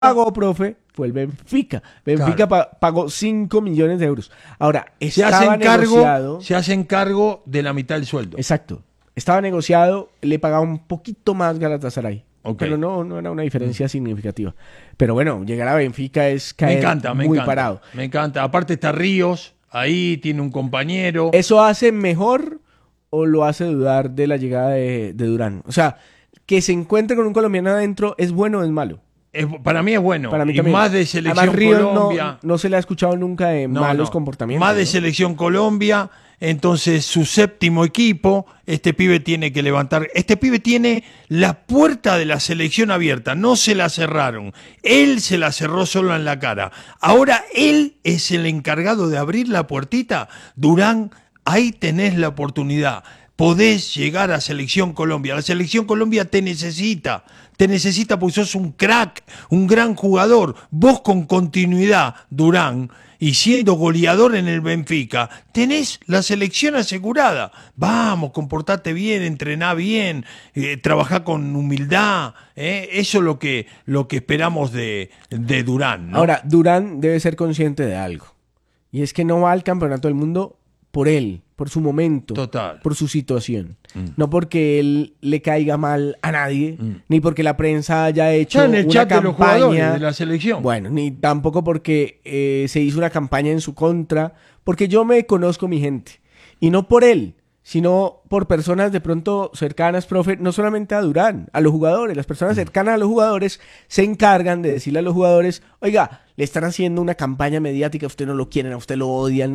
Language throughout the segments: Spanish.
pagó, profe, fue el Benfica. Benfica pagó 5 millones de euros. Ahora, estaba negociado. Se hacen cargo de la mitad del sueldo. Exacto. Estaba negociado, le pagaba un poquito más Galatasaray. Okay. Pero no era una diferencia significativa. Pero bueno, llegar a Benfica es caer muy parado. Me encanta. Aparte está Ríos, ahí tiene un compañero. ¿Eso hace mejor o lo hace dudar de la llegada de Durán? O sea, que se encuentre con un colombiano adentro, ¿es bueno o es malo? Para mí es bueno. Para mí y también. Más de Selección Además, Ríos Colombia. No se le ha escuchado nunca de malos comportamientos. Más de Selección Colombia. Entonces, su séptimo equipo, este pibe tiene que levantar. Este pibe tiene la puerta de la selección abierta, no se la cerraron. Él se la cerró solo en la cara. Ahora él es el encargado de abrir la puertita. Durán, ahí tenés la oportunidad. Podés llegar a Selección Colombia. La Selección Colombia te necesita porque sos un crack, un gran jugador. Vos con continuidad, Durán, y siendo goleador en el Benfica, tenés la selección asegurada. Vamos, comportate bien, entrená bien, trabajá con humildad. Eso es lo que esperamos de Durán, ¿no? Ahora, Durán debe ser consciente de algo. Y es que no va al campeonato del mundo por él, por su momento, total, por su situación. No porque él le caiga mal a nadie, ni porque la prensa haya hecho en el una chat campaña de los jugadores de la selección. Bueno, ni tampoco porque se hizo una campaña en su contra, porque yo me conozco mi gente. Y no por él, sino por personas de pronto cercanas, profe, no solamente a Durán, a los jugadores. Las personas cercanas a los jugadores se encargan de decirle a los jugadores, oiga, le están haciendo una campaña mediática, a usted no lo quieren, a usted lo odian,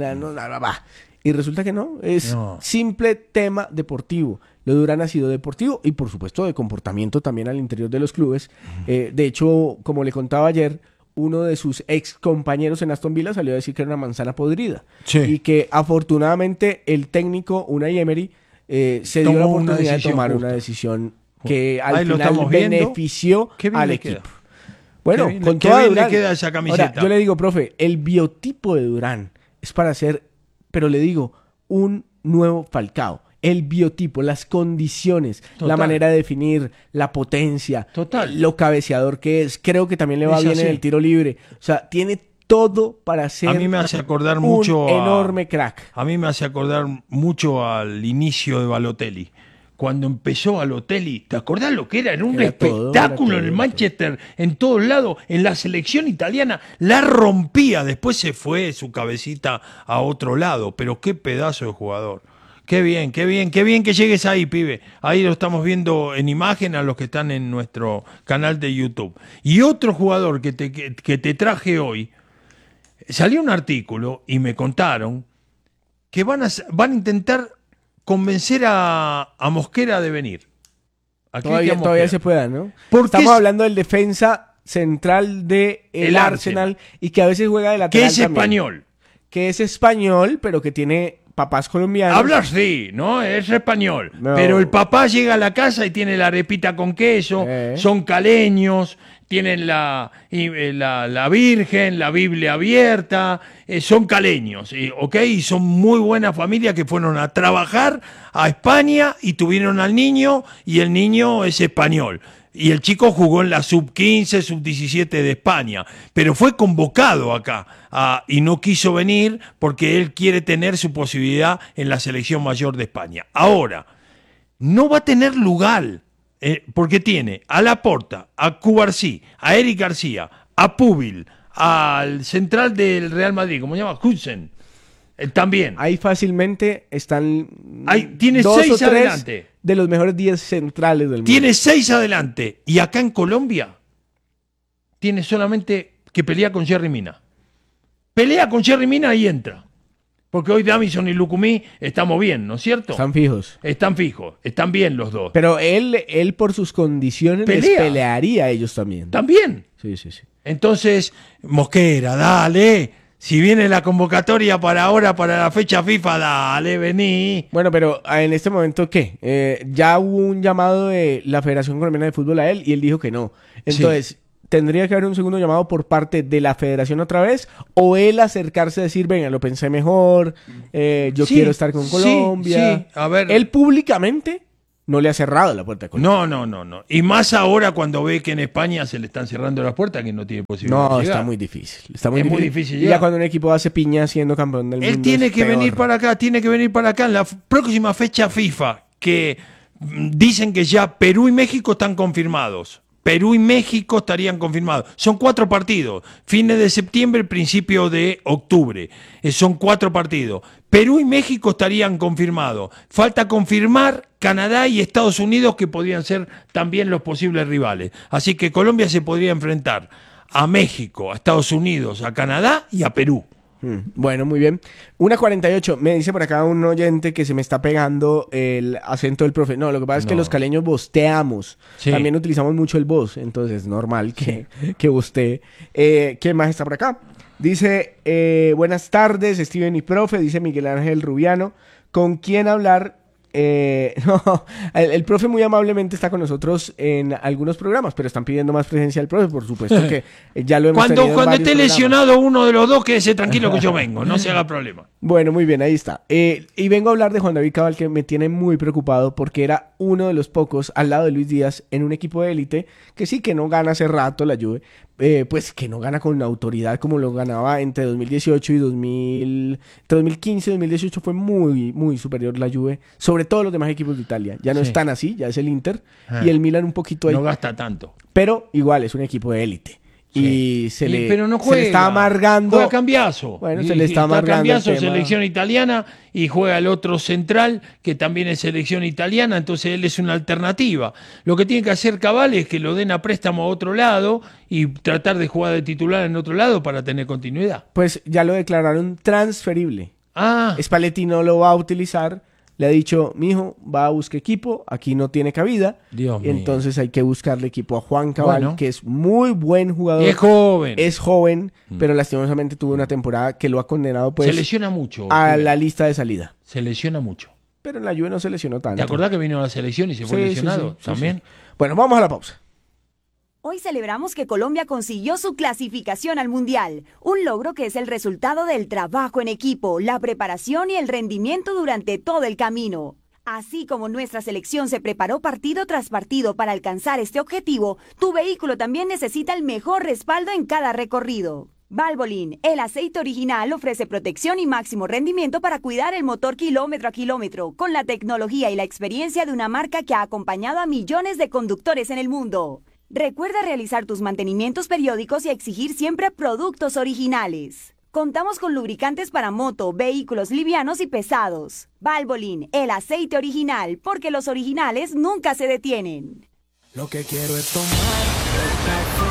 y resulta que no, es simple tema deportivo. Lo de Durán ha sido deportivo y por supuesto de comportamiento también al interior de los clubes. De hecho, como le contaba ayer, uno de sus ex compañeros en Aston Villa salió a decir que era una manzana podrida. Sí. Y que afortunadamente el técnico Unai Emery se dio la oportunidad de tomar una decisión que al final benefició al equipo. Bueno, con toda Durán. Le queda esa camiseta. Ahora, yo le digo, profe, el biotipo de Durán es para ser, pero le digo, un nuevo Falcao. El biotipo, las condiciones, la manera de definir, la potencia, lo cabeceador que es. Creo que también le va bien en el tiro libre. O sea, tiene todo para ser a mí me hace acordar un enorme crack. A mí me hace acordar mucho al inicio de Balotelli. Cuando empezó Balotelli, ¿te acordás lo que era? Era un espectáculo en el Manchester, en todos lados, en la selección italiana, la rompía. Después se fue su cabecita a otro lado, pero qué pedazo de jugador. Qué bien que llegues ahí, pibe. Ahí lo estamos viendo en imagen a los que están en nuestro canal de YouTube. Y otro jugador que te traje hoy, salió un artículo y me contaron que van a intentar convencer a Mosquera de venir. Todavía se pueda, ¿no? Estamos hablando del defensa central del Arsenal y que a veces juega de lateral. Que es español. Que es español, pero que tiene papás colombianos. Habla así, ¿no? Es español. No. Pero el papá llega a la casa y tiene la arepita con queso, son caleños, tienen la Virgen, la Biblia abierta, son caleños, ¿ok? Y son muy buena familia que fueron a trabajar a España y tuvieron al niño y el niño es español. Y el chico jugó en la sub-15, sub-17 de España, pero fue convocado acá y no quiso venir porque él quiere tener su posibilidad en la selección mayor de España. Ahora, no va a tener lugar, porque tiene a Laporta, a Cubarsí, a Eric García, a Pubil, al central del Real Madrid, ¿cómo se llama? Hudson. También. Ahí fácilmente están. Tiene 6 adelante. De los mejores 10 centrales del mundo. Tiene 6 adelante. Y acá en Colombia tiene solamente que pelear con Jerry Mina. Pelea con Jerry Mina y entra. Porque hoy Davison y Lucumí estamos bien, ¿no es cierto? Están fijos. Están fijos. Están bien los dos. Pero él por sus condiciones pelearía a ellos también. ¿También? Sí. Entonces, Mosquera, dale. Si viene la convocatoria para ahora, para la fecha FIFA, dale, vení. Bueno, pero en este momento, ¿qué? Ya hubo un llamado de la Federación Colombiana de Fútbol a él y él dijo que no. Entonces, ¿tendría que haber un segundo llamado por parte de la Federación otra vez? ¿O él acercarse a decir, venga, lo pensé mejor, yo quiero estar con Colombia? Sí, a ver. Él públicamente no le ha cerrado la puerta a Colombia. No. Y más ahora cuando ve que en España se le están cerrando las puertas, que no tiene posibilidad de llegar. Está muy difícil. Muy difícil y ya cuando un equipo hace piña siendo campeón del mundo. Él tiene que venir para acá, en la próxima fecha FIFA, que dicen que ya Perú y México están confirmados. Perú y México estarían confirmados. Son 4 partidos. Fines de septiembre, principio de octubre. Son 4 partidos. Perú y México estarían confirmados. Falta confirmar Canadá y Estados Unidos, que podrían ser también los posibles rivales. Así que Colombia se podría enfrentar a México, a Estados Unidos, a Canadá y a Perú. Bueno, muy bien. 1:48. Me dice por acá un oyente que se me está pegando el acento del profe. No, lo que pasa es que los caleños bosteamos. Sí. También utilizamos mucho el vos, entonces es normal que bostee. ¿Quién más está por acá? Dice, buenas tardes, Steven y profe, dice Miguel Ángel Rubiano. ¿Con quién hablar? No, el profe muy amablemente está con nosotros en algunos programas, pero están pidiendo más presencia del profe, por supuesto que ya lo hemos tenido en Cuando esté programas. Lesionado uno de los dos, quédese tranquilo que yo vengo, no se haga problema. Bueno, muy bien, ahí está. Y vengo a hablar de Juan David Cabal, que me tiene muy preocupado porque era uno de los pocos, al lado de Luis Díaz, en un equipo de élite, que sí que no gana hace rato la Juve, pues que no gana con autoridad como lo ganaba entre 2018 y 2015 y 2018 fue muy, muy superior la Juve, sobre todo los demás equipos de Italia. Ya no están así, ya es el Inter y el Milan un poquito ahí. No gasta tanto. Pero igual es un equipo de élite. Y pero no juega, se le está amargando. Juega Cambiaso. Bueno, se le está amargando. Cambiaso, selección italiana, y juega el otro central, que también es selección italiana, entonces él es una alternativa. Lo que tiene que hacer Cabal es que lo den a préstamo a otro lado y tratar de jugar de titular en otro lado para tener continuidad. Pues ya lo declararon transferible. Spalletti no lo va a utilizar. Le ha dicho, mijo, va a buscar equipo, aquí no tiene cabida. Dios mío. Entonces hay que buscarle equipo a Juan Cabal, que es muy buen jugador. Es joven, pero lastimosamente tuvo una temporada que lo ha condenado pues, se lesiona mucho a la lista de salida. Se lesiona mucho. Pero en la Juve no se lesionó tanto. ¿Te acordás que vino a la selección y se fue lesionado también? Sí. Bueno, vamos a la pausa. Hoy celebramos que Colombia consiguió su clasificación al Mundial, un logro que es el resultado del trabajo en equipo, la preparación y el rendimiento durante todo el camino. Así como nuestra selección se preparó partido tras partido para alcanzar este objetivo, tu vehículo también necesita el mejor respaldo en cada recorrido. Valvoline, el aceite original, ofrece protección y máximo rendimiento para cuidar el motor kilómetro a kilómetro, con la tecnología y la experiencia de una marca que ha acompañado a millones de conductores en el mundo. Recuerda realizar tus mantenimientos periódicos y exigir siempre productos originales. Contamos con lubricantes para moto, vehículos livianos y pesados. Valvoline, el aceite original, porque los originales nunca se detienen. Lo que quiero es tomar